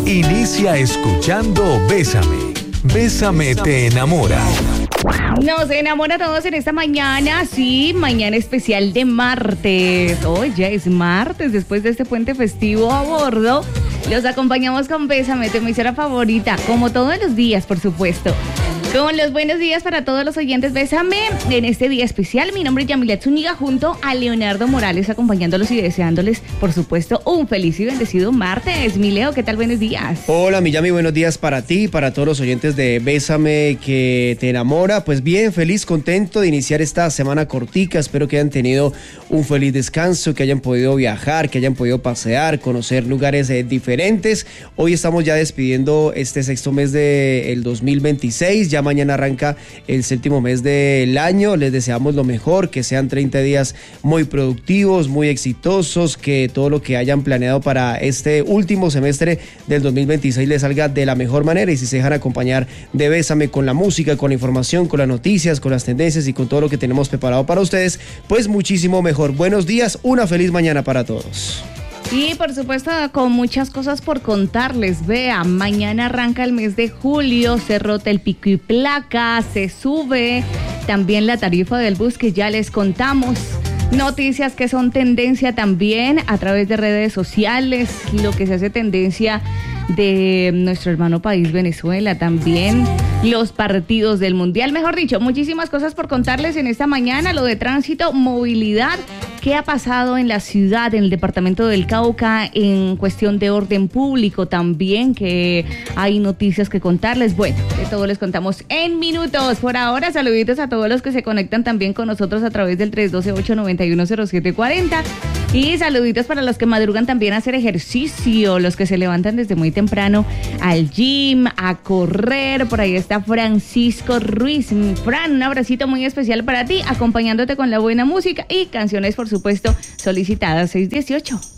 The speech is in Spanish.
Inicia escuchando Bésame. Bésame te enamora. Nos enamora a todos en esta mañana, sí, mañana especial de martes. Hoy ya es martes, después de este puente festivo a bordo. Los acompañamos con Bésame, tu emisora favorita, como todos los días, por supuesto. Con los buenos días para todos los oyentes, Bésame, en este día especial. Mi nombre es Yamilet Zúñiga, junto a Leonardo Morales, acompañándolos y deseándoles, por supuesto, un feliz y bendecido martes. Mi Leo, ¿qué tal? Buenos días. Hola, mi Yami, buenos días para ti y para todos los oyentes de Bésame que te enamora. Pues bien, feliz, contento de iniciar esta semana cortica. Espero que hayan tenido un feliz descanso, que hayan podido viajar, que hayan podido pasear, conocer lugares diferentes. Hoy estamos ya despidiendo este sexto mes del 2026. Ya mañana arranca el séptimo mes del año. Les deseamos lo mejor, que sean 30 días muy productivos, muy exitosos, que todo lo que hayan planeado para este último semestre del 2026 les salga de la mejor manera. Y si se dejan acompañar de Bésame con la música, con la información, con las noticias, con las tendencias y con todo lo que tenemos preparado para ustedes, pues muchísimo mejor. Buenos días, una feliz mañana para todos. Y por supuesto, con muchas cosas por contarles. Vea, mañana arranca el mes de julio, se rota el pico y placa, se sube también la tarifa del bus que ya les contamos. Noticias que son tendencia también a través de redes sociales, lo que se hace tendencia de nuestro hermano país Venezuela también, los partidos del Mundial, mejor dicho, muchísimas cosas por contarles en esta mañana, lo de tránsito, movilidad, qué ha pasado en la ciudad, en el departamento del Cauca, en cuestión de orden público también, que hay noticias que contarles. Bueno, de todo les contamos en minutos. Por ahora, saluditos a todos los que se conectan también con nosotros a través del 312-891-0740. Y saluditos para los que madrugan también a hacer ejercicio, los que se levantan desde muy temprano al gym, a correr. Por ahí está Francisco Ruiz. Fran, un abracito muy especial para ti, acompañándote con la buena música y canciones, por supuesto, solicitadas 618.